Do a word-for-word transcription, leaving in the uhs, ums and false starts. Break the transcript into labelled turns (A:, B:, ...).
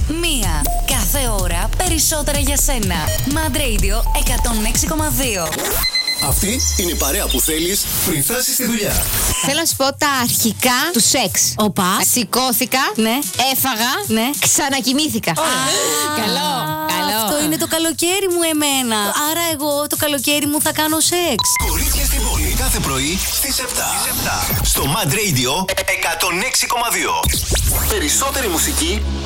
A: Μία. Κάθε ώρα περισσότερα για σένα. Mad Radio εκατόν έξι κόμμα δύο.
B: Αυτή είναι η παρέα που θέλεις πριν φτάσεις στη δουλειά.
C: Θέλω να σου πω τα αρχικά του σεξ.
A: Οπα.
C: Σηκώθηκα,
A: Ναι.
C: έφαγα,
A: Ναι.
C: ξανακοιμήθηκα. Καλό, καλό.
A: Αυτό είναι το καλοκαίρι μου εμένα. Άρα εγώ το καλοκαίρι μου θα κάνω σεξ.
B: Κορίτσια στην πόλη κάθε πρωί στις επτά. Στο Mad Radio εκατόν έξι κόμμα δύο. Περισσότερη μουσική,